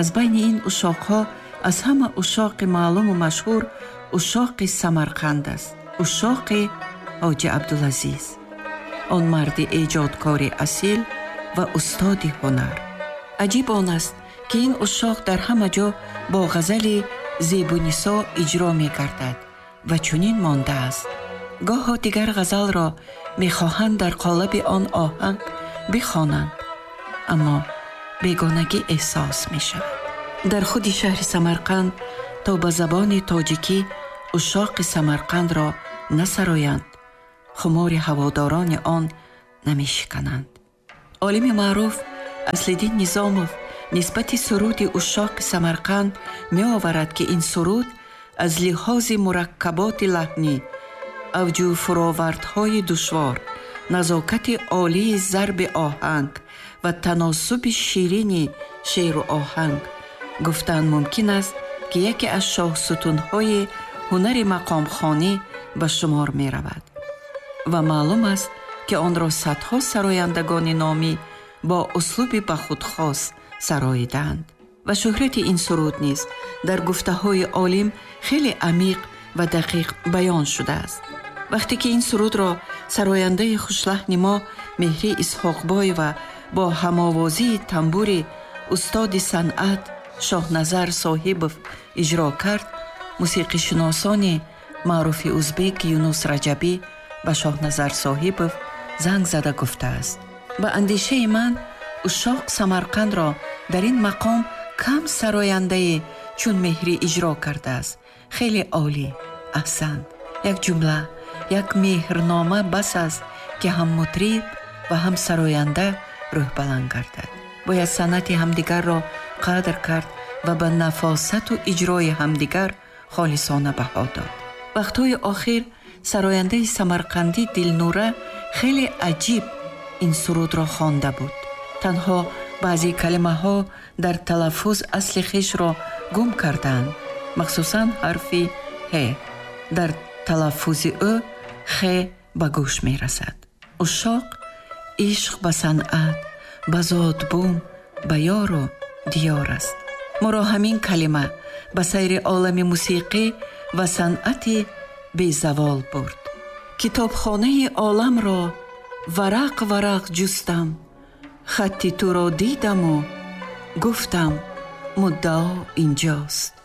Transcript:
аз байни ин ушоқҳо аз ҳама ушоқи маълуму машҳур ушоқи Самарқанд аст. ушоқи ҳоҷи Абдулазиз, он марди эҷодкори асил ва устоди ҳунар. аҷиб он аст ки ин ушоқ дар ҳама ҷо бо ғазали зебунисо иҷро мегардад ва чунин мондааст. гоҳо дигар ғазалро мехоҳанд дар қолаби он оҳанг бихонанд, аммо бегонагӣ эҳсос мешавад. дар худи шаҳри Самарқанд то ба забони тоҷикӣ ушоқи Самарқандро насароянд, хумори ҳаводорони он намешикананд. олими маъруф Аслиддин Низомов нисбати суруди ушоқи Самарқанд меоварад ки ин суруд аз лиҳози мураккаботи лаҳнӣ, авҷу фуровардҳои душвор, назокати олии зарби оҳанг ва таносуби ширини шеъру оҳанг гуфтан мумкин аст ки яке аз шоҳсутунҳои ҳунари мақомхонӣ ба шумор меравад ва маълум аст ки онро садҳо сарояндагони номӣ бо услуби ба худ хос сароиданд. ва шӯҳрати ин суруд низ дар гуфтаҳои олим хеле амиқ ва дақиқ баён шудааст. вақте ки ин сурудро сарояндаи хушлаҳни мо Меҳрӣ Исҳоқбоева бо ҳамовозии тамбури устоди санъат Шоҳназар Соҳибов иҷро кард, мусиқишиносони маъруфи узбек Юнус Раҷабӣ ба Шоҳназар Соҳибов занг зада гуфтааст: ба андешаи ман ушоқ Самарқандро дар ин мақом кам сарояндае чун Меҳрӣ иҷро кардааст. хеле олӣ, аҳсан. як ҷумла, як меҳрнома бас аст ки ҳам мутриб ва ҳам сароянда рӯҳбаланд гардад. бояд санъати ҳамдигарро қадр кард ва ба нафосату иҷрои ҳамдигар холисона баҳо дод. вақтҳои охир сарояндаи самарқандӣ Дилнура хеле аҷиб ин сурудро хонда буд. танҳо баъзе калимаҳо дар талаффуз асли хешро гум карданд, махсусан ҳарфи ҳ. дар талаффузи ӯ х ба гӯш мерасад. ушоқ ишқ ба санъат, ба зодбум, ба ёру диёр аст. моро ҳамин калима ба сайри олами мусиқӣ ва санъати безавол бурд. китобхонаи оламро варақ варақ ҷустам, хатти туро дидаму гуфтам муддао инҷост.